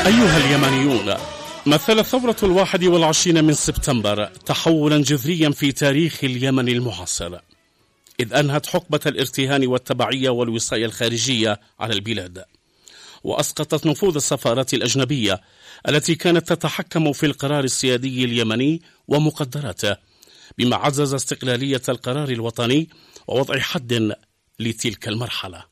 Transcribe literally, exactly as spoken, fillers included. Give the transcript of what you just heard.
أيها اليمنيون، مثلت ثورة الواحد والعشرين من سبتمبر تحولا جذريا في تاريخ اليمن المعاصر، إذ أنهت حقبة الارتهان والتبعية والوصاية الخارجية على البلاد، وأسقطت نفوذ السفارات الأجنبية التي كانت تتحكم في القرار السيادي اليمني ومقدراته، بما عزز استقلالية القرار الوطني ووضع حد لتلك المرحلة.